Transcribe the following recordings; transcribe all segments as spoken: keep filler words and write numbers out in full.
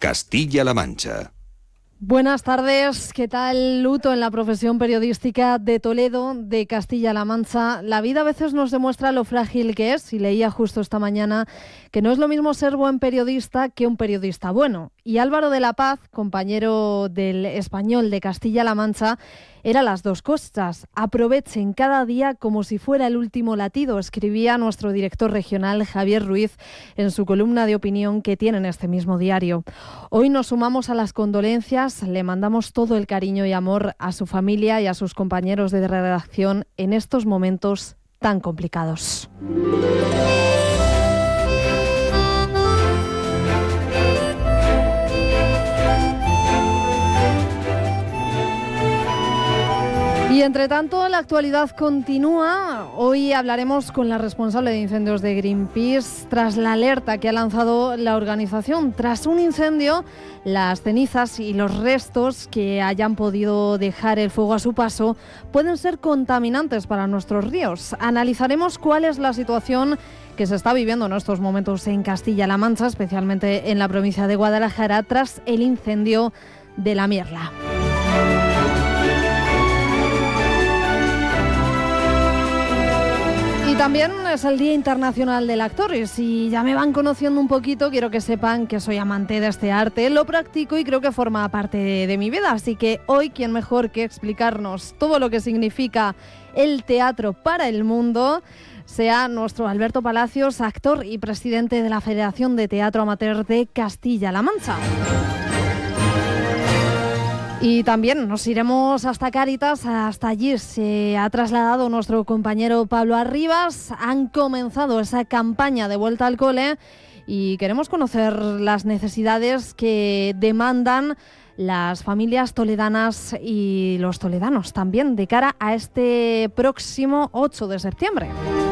Castilla-La Mancha. Buenas tardes, ¿qué tal? Luto en la profesión periodística de Toledo, de Castilla-La Mancha. La vida a veces nos demuestra lo frágil que es, y leía justo esta mañana que no es lo mismo ser buen periodista que un periodista bueno. Y Álvaro de la Paz, compañero del Español de Castilla-La Mancha, era las dos cosas. Aprovechen cada día como si fuera el último latido, escribía nuestro director regional Javier Ruiz en su columna de opinión que tiene en este mismo diario. Hoy nos sumamos a las condolencias, le mandamos todo el cariño y amor a su familia y a sus compañeros de redacción en estos momentos tan complicados. Y entre tanto, la actualidad continúa. Hoy hablaremos con la responsable de incendios de Greenpeace tras la alerta que ha lanzado la organización. Tras un incendio, las cenizas y los restos que hayan podido dejar el fuego a su paso pueden ser contaminantes para nuestros ríos. Analizaremos cuál es la situación que se está viviendo en estos momentos en Castilla-La Mancha, especialmente en la provincia de Guadalajara, tras el incendio de la Mierla. Y también es el Día Internacional del Actor, y si ya me van conociendo un poquito, quiero que sepan que soy amante de este arte, lo practico y creo que forma parte de, de mi vida, así que hoy, ¿quién mejor que explicarnos todo lo que significa el teatro para el mundo? Sea nuestro Alberto Palacios, actor y presidente de la Federación de Teatro Amateur de Castilla-La Mancha. Y también nos iremos hasta Cáritas, hasta allí se ha trasladado nuestro compañero Pablo Arribas. Han comenzado esa campaña de vuelta al cole y queremos conocer las necesidades que demandan las familias toledanas y los toledanos también de cara a este próximo ocho de septiembre.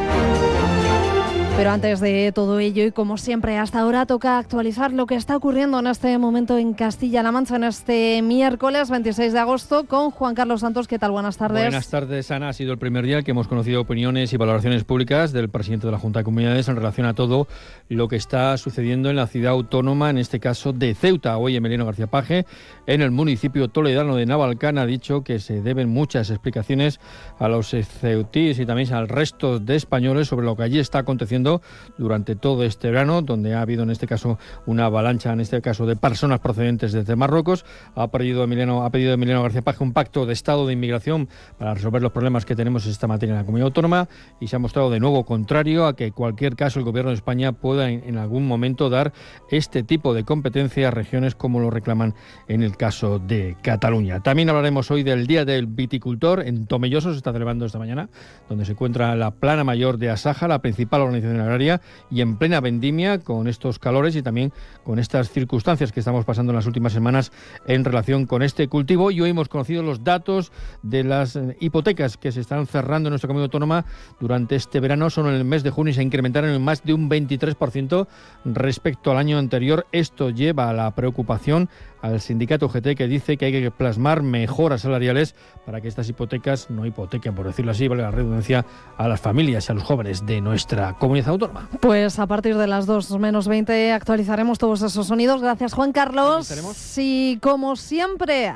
Pero antes de todo ello, y como siempre hasta ahora, toca actualizar lo que está ocurriendo en este momento en Castilla-La Mancha, en este miércoles veintiséis de agosto, con Juan Carlos Santos. ¿Qué tal? Buenas tardes. Buenas tardes, Ana. Ha sido el primer día que hemos conocido opiniones y valoraciones públicas del presidente de la Junta de Comunidades en relación a todo lo que está sucediendo en la ciudad autónoma, en este caso de Ceuta. Hoy Emiliano García Paje, en el municipio toledano de Navalcán, ha dicho que se deben muchas explicaciones a los ceutíes y también al resto de españoles sobre lo que allí está aconteciendo durante todo este verano, donde ha habido en este caso una avalancha, en este caso de personas procedentes desde Marruecos. Ha pedido Emiliano, ha pedido Emiliano García Paje un pacto de Estado de inmigración para resolver los problemas que tenemos en esta materia en la comunidad autónoma, y se ha mostrado de nuevo contrario a que en cualquier caso el gobierno de España pueda en, en algún momento dar este tipo de competencia a regiones como lo reclaman en el caso de Cataluña. También hablaremos hoy del Día del Viticultor. En Tomelloso se está celebrando esta mañana, donde se encuentra la Plana Mayor de Asaja, la principal organización agraria, y en plena vendimia, con estos calores y también con estas circunstancias que estamos pasando en las últimas semanas en relación con este cultivo. Y hoy hemos conocido los datos de las hipotecas que se están cerrando en nuestra comunidad autónoma durante este verano. Solo en el mes de junio se incrementaron en más de un veintitrés por ciento respecto al año anterior. Esto lleva a la preocupación al sindicato U G T, que dice que hay que plasmar mejoras salariales para que estas hipotecas no hipotequen, por decirlo así, vale la redundancia, a las familias y a los jóvenes de nuestra comunidad autónoma. Pues a partir de las dos menos veinte actualizaremos todos esos sonidos. Gracias, Juan Carlos. Y como siempre...